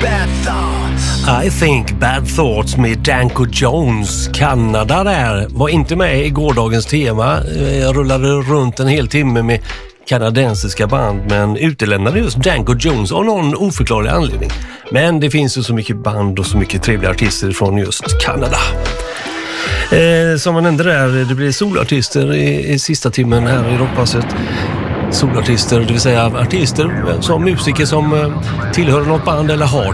I think bad thoughts med Danko Jones. Kanada där var inte med i gårdagens tema. Jag rullade runt en hel timme med kanadensiska band men utelämnade just Danko Jones av någon oförklarlig anledning. Men det finns ju så mycket band och så mycket trevliga artister från just Kanada. Som man nämnde där, det blir solartister i sista timmen här i Rockpasset. Solartister, det vill säga artister som musiker som tillhör något band eller har